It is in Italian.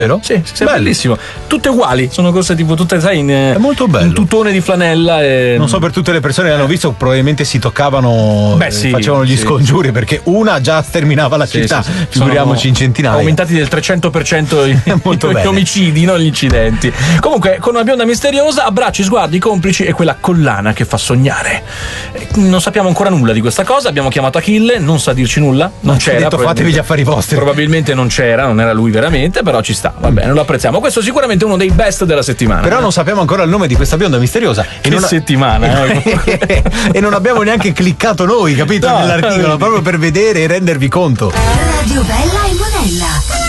Vero? Sì, bellissimo. Tutte uguali, sono cose tipo tutte, sai, è molto bello. Un tutone di flanella. Non so, per tutte le persone che l'hanno visto, probabilmente si toccano, facevano gli scongiuri, perché una già sterminava la città. Figuriamoci in centinaia. Aumentati del 300% gli omicidi, non gli incidenti. Comunque, con una bionda misteriosa, abbracci, sguardi, complici e quella collana che fa sognare. Non sappiamo ancora nulla di questa cosa. Abbiamo chiamato Achille, non sa dirci nulla. Non c'era. Detto, fatevi gli affari vostri. Probabilmente non c'era, non era lui veramente, però ci sta. Va bene, lo apprezziamo. Questo è sicuramente uno dei best della settimana. Però non sappiamo ancora il nome di questa bionda misteriosa. Settimana. E non abbiamo neanche cliccato noi, capito? Nell'articolo, proprio per vedere e rendervi conto. Radio Bella e Monella.